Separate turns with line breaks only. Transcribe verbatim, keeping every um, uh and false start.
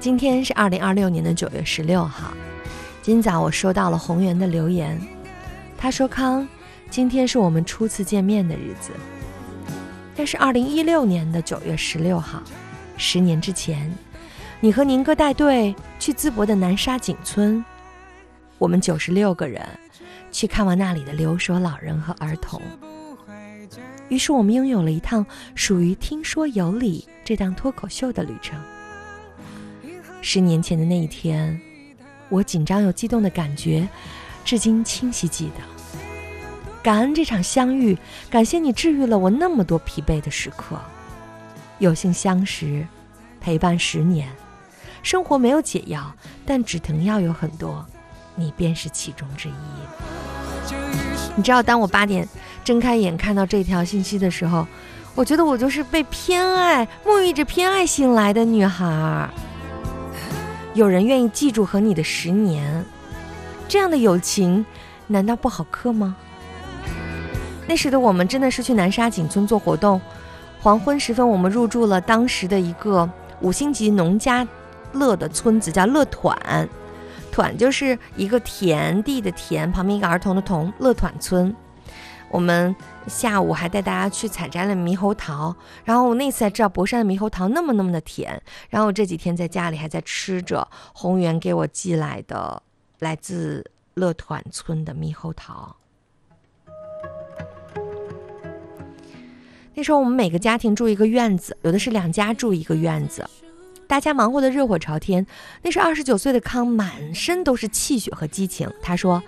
今天是二零二六年的九月十六号，今早我收到了宏源的留言，他说：康，今天是我们初次见面的日子。那是二零一六年的九月十六号，十年之前，你和宁哥带队去淄博的南沙景村，我们九十六个人去看望那里的留守老人和儿童。于是我们拥有了一趟属于听说有理这档脱口秀的旅程。十年前的那一天，我紧张又激动的感觉至今清晰记得。感恩这场相遇，感谢你治愈了我那么多疲惫的时刻。有幸相识，陪伴十年，生活没有解药，但止疼药有很多，你便是其中之一。你知道，当我八点睁开眼看到这条信息的时候，我觉得我就是被偏爱沐浴着偏爱醒来的女孩。有人愿意记住和你的十年，这样的友情难道不好磕吗？那时的我们真的是去南沙景村做活动，黄昏时分我们入住了当时的一个五星级农家乐的村子，叫乐团。团就是一个田地的田，旁边一个儿童的童，乐团村。我们下午还带大家去采摘了猕猴桃，然后我那次才知道博山的猕猴桃那么那么的甜。然后我这几天在家里还在吃着宏源给我寄来的来自乐团村的猕猴桃。那时候我们每个家庭住一个院子，有的是两家住一个院子，大家忙活的热火朝天。那是二十九岁的康满身都是气血和激情。他说：